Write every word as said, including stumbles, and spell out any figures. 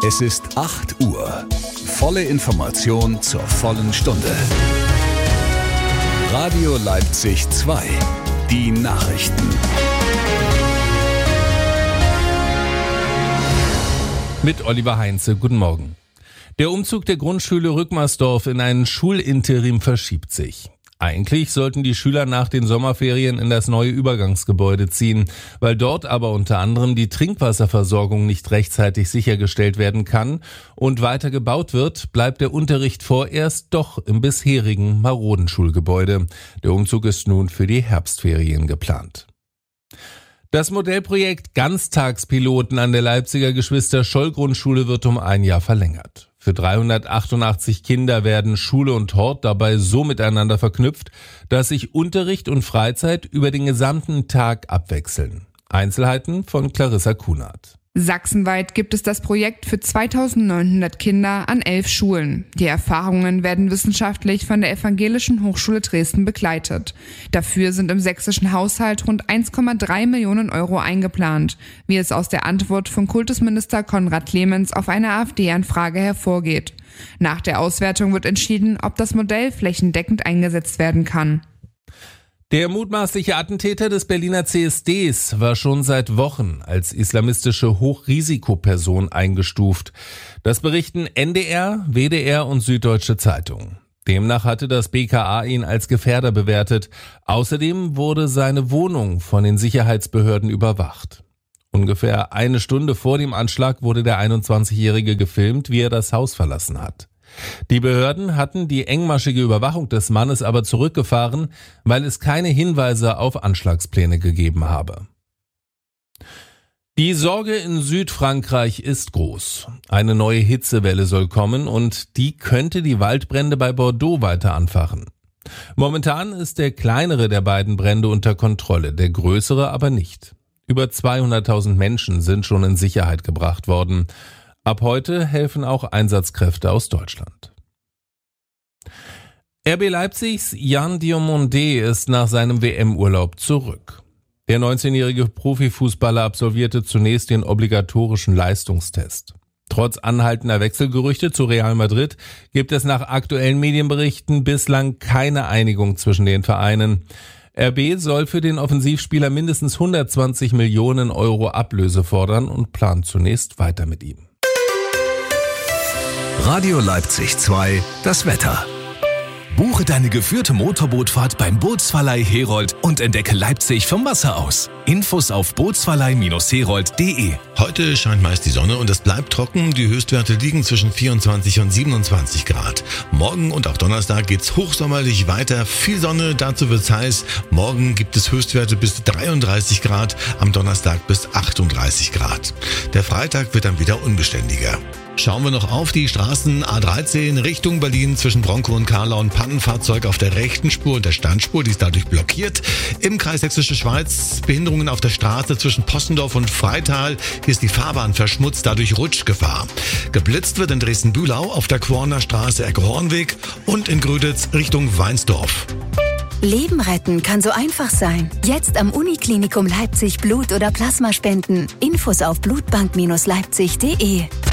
Es ist acht Uhr. Volle Information zur vollen Stunde. Radio Leipzig zwei. Die Nachrichten. Mit Oliver Heinze, guten Morgen. Der Umzug der Grundschule Rückmersdorf in ein Schulinterim verschiebt sich. Eigentlich sollten die Schüler nach den Sommerferien in das neue Übergangsgebäude ziehen. Weil dort aber unter anderem die Trinkwasserversorgung nicht rechtzeitig sichergestellt werden kann und weiter gebaut wird, bleibt der Unterricht vorerst doch im bisherigen maroden Schulgebäude. Der Umzug ist nun für die Herbstferien geplant. Das Modellprojekt Ganztagspiloten an der Leipziger Geschwister-Scholl-Grundschule wird um ein Jahr verlängert. Für dreihundertachtundachtzig Kinder werden Schule und Hort dabei so miteinander verknüpft, dass sich Unterricht und Freizeit über den gesamten Tag abwechseln. Einzelheiten von Clarissa Kunert. Sachsenweit gibt es das Projekt für zweitausendneunhundert Kinder an elf Schulen. Die Erfahrungen werden wissenschaftlich von der Evangelischen Hochschule Dresden begleitet. Dafür sind im sächsischen Haushalt rund eins Komma drei Millionen Euro eingeplant, wie es aus der Antwort von Kultusminister Konrad Clemens auf eine AfD-Anfrage hervorgeht. Nach der Auswertung wird entschieden, ob das Modell flächendeckend eingesetzt werden kann. Der mutmaßliche Attentäter des Berliner C S Ds war schon seit Wochen als islamistische Hochrisikoperson eingestuft. Das berichten N D R, W D R und Süddeutsche Zeitung. Demnach hatte das B K A ihn als Gefährder bewertet. Außerdem wurde seine Wohnung von den Sicherheitsbehörden überwacht. Ungefähr eine Stunde vor dem Anschlag wurde der einundzwanzigjährige gefilmt, wie er das Haus verlassen hat. Die Behörden hatten die engmaschige Überwachung des Mannes aber zurückgefahren, weil es keine Hinweise auf Anschlagspläne gegeben habe. Die Sorge in Südfrankreich ist groß. Eine neue Hitzewelle soll kommen und die könnte die Waldbrände bei Bordeaux weiter anfachen. Momentan ist der kleinere der beiden Brände unter Kontrolle, der größere aber nicht. Über zweihunderttausend Menschen sind schon in Sicherheit gebracht worden. Ab heute helfen auch Einsatzkräfte aus Deutschland. R B Leipzigs Yann Diomandé ist nach seinem W M-Urlaub zurück. Der neunzehnjährige Profifußballer absolvierte zunächst den obligatorischen Leistungstest. Trotz anhaltender Wechselgerüchte zu Real Madrid gibt es nach aktuellen Medienberichten bislang keine Einigung zwischen den Vereinen. R B soll für den Offensivspieler mindestens hundertzwanzig Millionen Euro Ablöse fordern und plant zunächst weiter mit ihm. Radio Leipzig zwei, das Wetter. Buche deine geführte Motorbootfahrt beim Bootsverleih Herold und entdecke Leipzig vom Wasser aus. Infos auf bootsverleih Herold punkt de. Heute scheint meist die Sonne und es bleibt trocken. Die Höchstwerte liegen zwischen vierundzwanzig und siebenundzwanzig Grad. Morgen und auch Donnerstag geht's hochsommerlich weiter. Viel Sonne, dazu wird's heiß. Morgen gibt es Höchstwerte bis dreiunddreißig Grad, am Donnerstag bis achtunddreißig Grad. Der Freitag wird dann wieder unbeständiger. Schauen wir noch auf die Straßen A dreizehn Richtung Berlin zwischen Bronco und Karlau. Ein Pannenfahrzeug auf der rechten Spur und der Standspur, die ist dadurch blockiert. Im Kreis Sächsische Schweiz Behinderungen auf der Straße zwischen Possendorf und Freital. Hier ist die Fahrbahn verschmutzt, dadurch Rutschgefahr. Geblitzt wird in Dresden-Bühlau auf der Quorner Straße Ecke-Hornweg und in Gröditz Richtung Weinsdorf. Leben retten kann so einfach sein. Jetzt am Uniklinikum Leipzig Blut oder Plasma spenden. Infos auf blutbank Bindestrich leipzig punkt de.